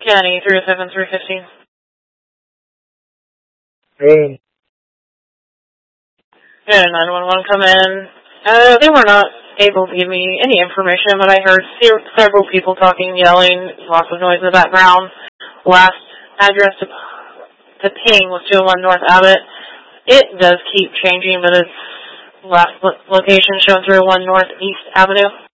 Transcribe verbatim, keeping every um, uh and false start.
County three oh seven, three fifteen. Hey. Yeah, nine one one come in. Uh, they were not able to give me any information, but I heard se- several people talking, yelling, lots of noise in the background. Last address to, to ping was two oh one North Abbott. It does keep changing, but its last lo- location showing three oh one North East Avenue.